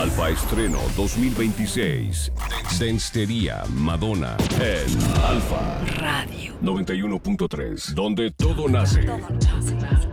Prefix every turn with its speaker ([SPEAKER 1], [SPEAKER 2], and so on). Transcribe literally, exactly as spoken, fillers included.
[SPEAKER 1] Alfa Estreno dos mil veintiséis. Densitería Madonna en Alfa
[SPEAKER 2] Radio
[SPEAKER 1] noventa y uno punto tres, donde todo nace.
[SPEAKER 2] Todo nace.